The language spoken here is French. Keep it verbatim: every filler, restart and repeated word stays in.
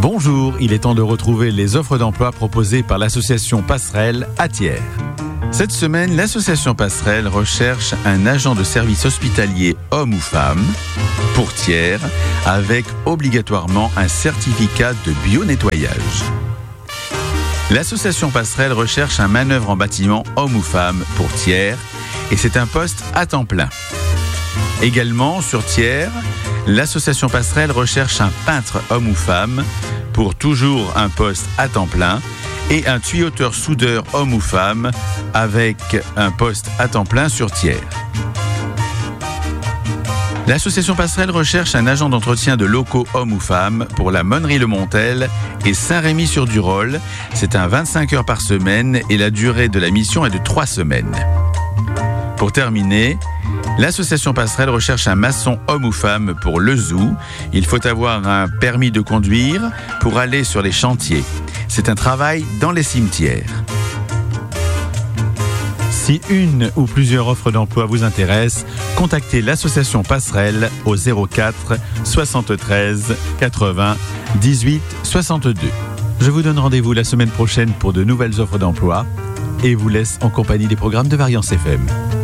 Bonjour, il est temps de retrouver les offres d'emploi proposées par l'association Passerelle à Thiers. Cette semaine, l'association Passerelle recherche un agent de service hospitalier homme ou femme pour Thiers avec obligatoirement un certificat de bio-nettoyage. L'association Passerelle recherche un manœuvre en bâtiment homme ou femme pour Thiers et c'est un poste à temps plein. Également sur Thiers, l'association Passerelle recherche un peintre homme ou femme pour toujours un poste à temps plein et un tuyauteur soudeur homme ou femme avec un poste à temps plein sur Thiers. L'association Passerelle recherche un agent d'entretien de locaux homme ou femme pour la Monnerie-le-Montel et Saint-Rémy-sur-Durolle. C'est un vingt-cinq heures par semaine et la durée de la mission est de trois semaines. Pour terminer, l'association Passerelle recherche un maçon homme ou femme pour le zoo. Il faut avoir un permis de conduire pour aller sur les chantiers. C'est un travail dans les cimetières. Si une ou plusieurs offres d'emploi vous intéressent, contactez l'association Passerelle au zéro quatre soixante-treize quatre-vingts dix-huit soixante-deux. Je vous donne rendez-vous la semaine prochaine pour de nouvelles offres d'emploi et vous laisse en compagnie des programmes de Variance F M.